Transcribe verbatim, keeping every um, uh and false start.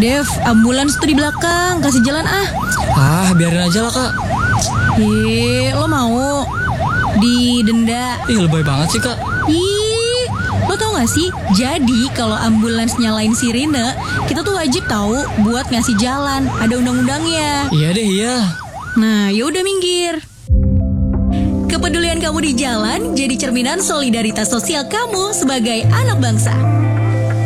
Dev, ambulans tuh di belakang, kasih jalan ah. Ah, biarin aja lah kak. Eh, lo mau didenda? Ih, lebay banget sih kak. Ih, lo tau gak sih? Jadi kalau ambulans nyalain sirine, kita tuh wajib tahu buat ngasih jalan. Ada undang-undangnya. Iya deh, iya. Nah, yaudah minggir. Kepedulian kamu di jalan jadi cerminan solidaritas sosial kamu sebagai anak bangsa.